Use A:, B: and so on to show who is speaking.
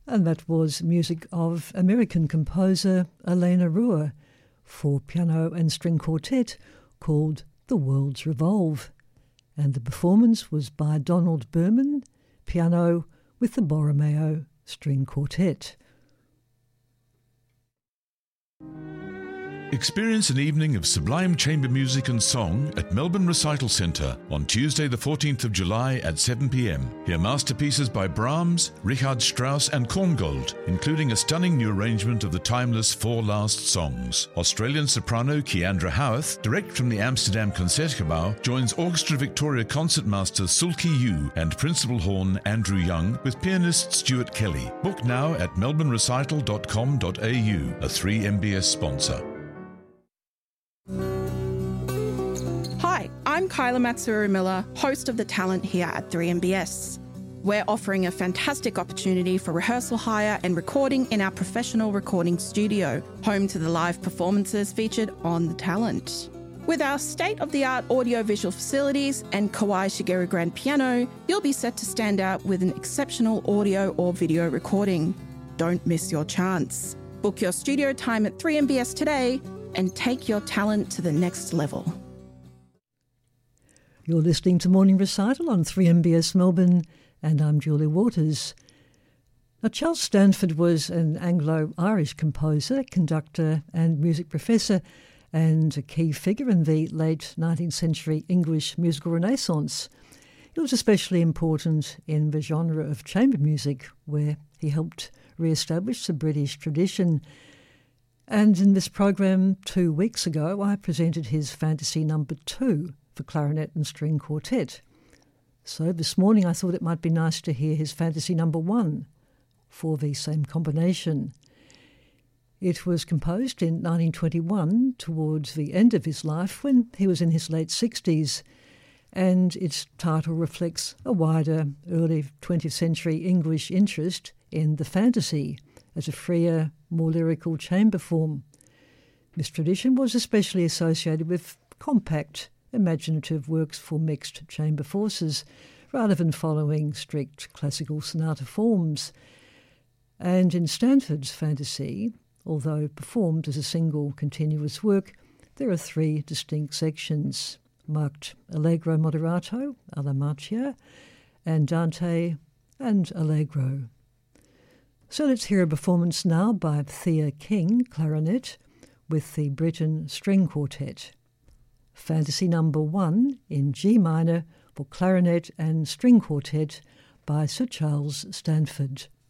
A: And that was music of American composer Elena Ruhr for piano and string quartet called The Worlds Revolve. And the performance was by Donald Berman, piano with the Borromeo String Quartet.
B: Experience an evening of sublime chamber music and song at Melbourne Recital Centre on Tuesday the 14th of July at 7 p.m. Hear masterpieces by Brahms, Richard Strauss and Korngold, including a stunning new arrangement of the timeless Four Last Songs. Australian soprano Keandra Howarth, direct from the Amsterdam Concertgebouw, joins Orchestra Victoria concertmaster Sulki Yu and principal horn Andrew Young with pianist Stuart Kelly. Book now at melbournerecital.com.au, a 3MBS sponsor.
C: Hi, I'm Kyla Matsuru-Miller, host of The Talent here at 3MBS. We're offering a fantastic opportunity for rehearsal hire and recording in our professional recording studio, home to the live performances featured on The Talent. With our state-of-the-art audio-visual facilities and Kawai Shigeru grand piano, you'll be set to stand out with an exceptional audio or video recording. Don't miss your chance. Book your studio time at 3MBS today and take your talent to the next level.
A: You're listening to Morning Recital on 3MBS Melbourne, and I'm Julie Waters. Now, Charles Stanford was an Anglo-Irish composer, conductor and music professor, and a key figure in the late 19th century English musical renaissance. He was especially important in the genre of chamber music, where he helped re-establish the British tradition. And in this program 2 weeks ago, I presented his Fantasy No. 2 for clarinet and string quartet. So this morning I thought it might be nice to hear his Fantasy No. 1 for the same combination. It was composed in 1921 towards the end of his life when he was in his late 60s, and its title reflects a wider early 20th century English interest in the fantasy as a freer, more lyrical chamber form. This tradition was especially associated with compact, imaginative works for mixed chamber forces, rather than following strict classical sonata forms. And in Stanford's fantasy, although performed as a single continuous work, there are 3 distinct sections, marked Allegro moderato, alla Marcia, Andante, and Allegro. So let's hear a performance now by Thea King, clarinet, with the Britten String Quartet. Fantasy No. 1 in G minor for clarinet and string quartet by Sir Charles Stanford.